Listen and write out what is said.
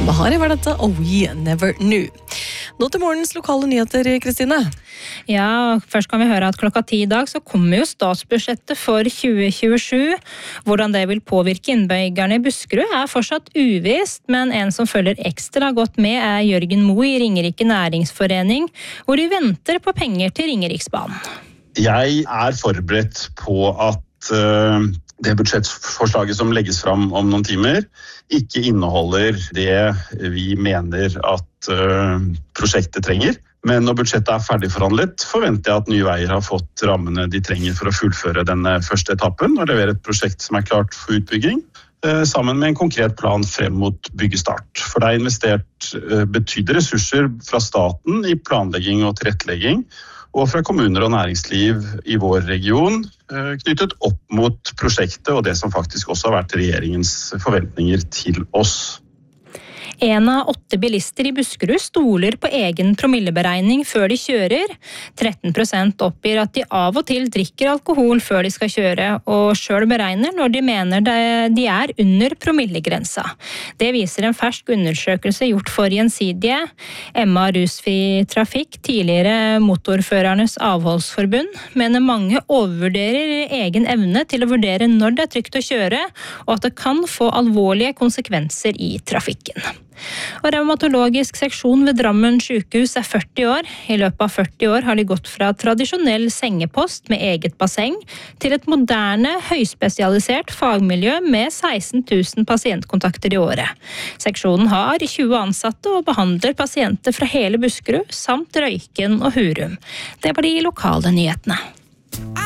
Bahari var dette, Oh We Never Knew. Nå til morgens lokale nyheter, Kristine. Ja, først kan vi høre at klokka 10 i dag så kommer jo statsbudsjettet for 2027. Hvordan det vil påvirke innbyggerne i Buskerud er fortsatt uvisst, men en som følger ekstra godt med er Jørgen Moe i Ringerike Næringsforening, hvor de venter på penger til Ringeriksbanen. Jeg er forberedt på at det budsjettforslaget som legges fram om noen timer, ikke inneholder det vi mener at prosjektet trenger. Men når budsjettet er ferdigforhandlet, forventer jeg at Nye Veier har fått rammene de trenger for å fullføre denne første etappen og levere et prosjekt som er klart for utbygging, sammen med en konkret plan frem mot byggestart. For det er investert betydelige ressurser fra staten i planlegging og tilrettelegging, og fra kommuner og næringsliv i vår region, knyttet opp mot prosjektet og det som faktisk også har vært regjeringens forventninger til oss. 1 av 8 bilister i Buskerud stoler på egen promilleberegning før de kjører. 13% oppgir at de av og til drikker alkohol før de skal kjøre, og selv beregner når de mener de er under promillegrensa. Det viser en fersk undersøkelse gjort for Gjensidige. Emma Rusfri Trafikk, tidligere Motorførernes Avholdsforbund, mener mange overvurderer egen evne til å vurdere når det er trygt å kjøre, og at det kan få alvorlige konsekvenser i trafikken. Og revmatologisk seksjon ved Drammen sykehus er 40 år. I løpet av 40 år har de gått fra tradisjonell sengepost med eget basseng til et moderne, høyspesialisert fagmiljø med 16 000 pasientkontakter i året. Seksjonen har 20 ansatte og behandler pasienter fra hele Buskerud, samt Røyken og Hurum. Det var de lokale nyhetene.